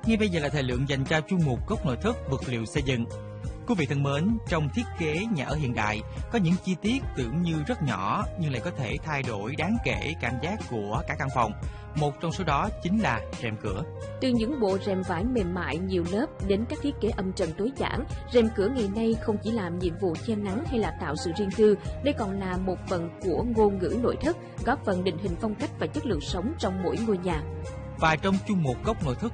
Ngay bây giờ là thời lượng dành cho chuyên mục Góc nội thất vật liệu xây dựng. Quý vị thân mến, trong thiết kế nhà ở hiện đại, có những chi tiết tưởng như rất nhỏ nhưng lại có thể thay đổi đáng kể cảm giác của cả căn phòng. Một trong số đó chính là rèm cửa. Từ những bộ rèm vải mềm mại nhiều lớp đến các thiết kế âm trần tối giản, rèm cửa ngày nay không chỉ làm nhiệm vụ che nắng hay là tạo sự riêng tư, đây còn là một phần của ngôn ngữ nội thất, góp phần định hình phong cách và chất lượng sống trong mỗi ngôi nhà. Và trong chuyên mục Góc nội thất